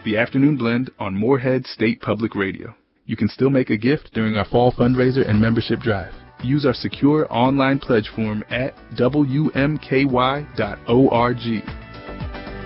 The Afternoon Blend on Morehead State Public Radio. You can still make a gift during our fall fundraiser and membership drive. Use our secure online pledge form at WMKY.org.